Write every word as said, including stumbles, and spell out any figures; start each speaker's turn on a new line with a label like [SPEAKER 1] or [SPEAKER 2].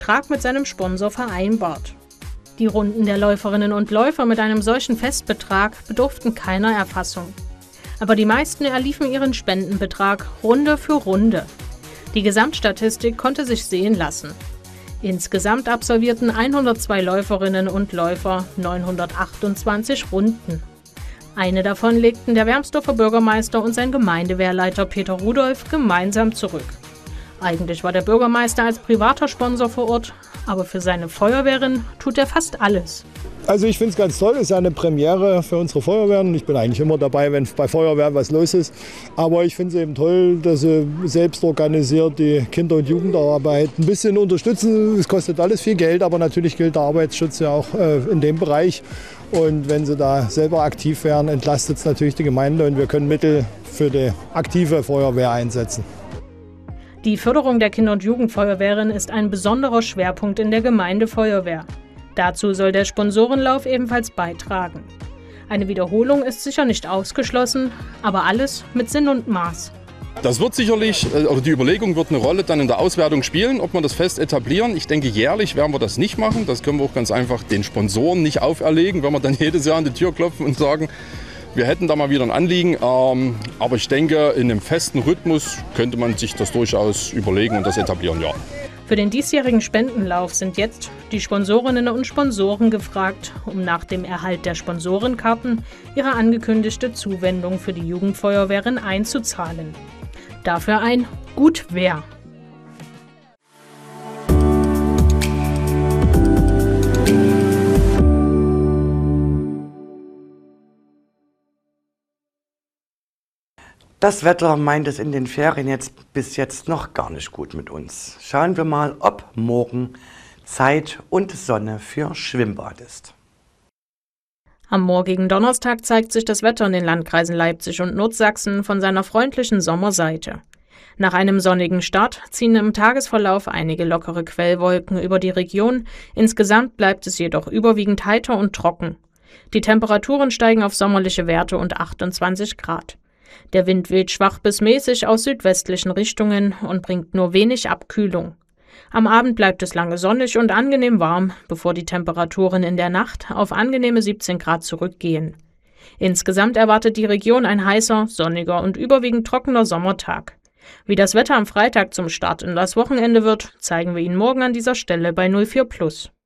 [SPEAKER 1] Vertrag mit seinem Sponsor vereinbart. Die Runden der Läuferinnen und Läufer mit einem solchen Festbetrag bedurften keiner Erfassung. Aber die meisten erliefen ihren Spendenbetrag Runde für Runde. Die Gesamtstatistik konnte sich sehen lassen. Insgesamt absolvierten hundertzwei Läuferinnen und Läufer neunhundertachtundzwanzig Runden. Eine davon legten der Wermsdorfer Bürgermeister und sein Gemeindewehrleiter Peter Rudolph gemeinsam zurück. Eigentlich war der Bürgermeister als privater Sponsor vor Ort, aber für seine Feuerwehren tut er fast alles.
[SPEAKER 2] Also ich finde es ganz toll, es ist ja eine Premiere für unsere Feuerwehren. Ich bin eigentlich immer dabei, wenn bei Feuerwehren was los ist. Aber ich finde es eben toll, dass sie selbst organisiert die Kinder- und Jugendarbeit ein bisschen unterstützen. Es kostet alles viel Geld, aber natürlich gilt der Arbeitsschutz ja auch äh, in dem Bereich. Und wenn sie da selber aktiv wären, entlastet es natürlich die Gemeinde und wir können Mittel für die aktive Feuerwehr einsetzen.
[SPEAKER 1] Die Förderung der Kinder- und Jugendfeuerwehren ist ein besonderer Schwerpunkt in der Gemeindefeuerwehr. Dazu soll der Sponsorenlauf ebenfalls beitragen. Eine Wiederholung ist sicher nicht ausgeschlossen, aber alles mit Sinn und Maß.
[SPEAKER 3] Das wird sicherlich, oder die Überlegung wird eine Rolle dann in der Auswertung spielen, ob wir das fest etablieren. Ich denke, jährlich werden wir das nicht machen. Das können wir auch ganz einfach den Sponsoren nicht auferlegen, wenn wir dann jedes Jahr an die Tür klopfen und sagen, wir hätten da mal wieder ein Anliegen. Ähm, aber ich denke, in einem festen Rhythmus könnte man sich das durchaus überlegen und das etablieren, ja.
[SPEAKER 1] Für den diesjährigen Spendenlauf sind jetzt die Sponsorinnen und Sponsoren gefragt, um nach dem Erhalt der Sponsorenkarten ihre angekündigte Zuwendung für die Jugendfeuerwehren einzuzahlen. Dafür ein Gut wer.
[SPEAKER 4] Das Wetter meint es in den Ferien jetzt bis jetzt noch gar nicht gut mit uns. Schauen wir mal, ob morgen Zeit und Sonne für Schwimmbad ist.
[SPEAKER 1] Am morgigen Donnerstag zeigt sich das Wetter in den Landkreisen Leipzig und Nordsachsen von seiner freundlichen Sommerseite. Nach einem sonnigen Start ziehen im Tagesverlauf einige lockere Quellwolken über die Region. Insgesamt bleibt es jedoch überwiegend heiter und trocken. Die Temperaturen steigen auf sommerliche Werte und achtundzwanzig Grad. Der Wind weht schwach bis mäßig aus südwestlichen Richtungen und bringt nur wenig Abkühlung. Am Abend bleibt es lange sonnig und angenehm warm, bevor die Temperaturen in der Nacht auf angenehme siebzehn Grad zurückgehen. Insgesamt erwartet die Region ein heißer, sonniger und überwiegend trockener Sommertag. Wie das Wetter am Freitag zum Start in das Wochenende wird, zeigen wir Ihnen morgen an dieser Stelle bei null vier plus.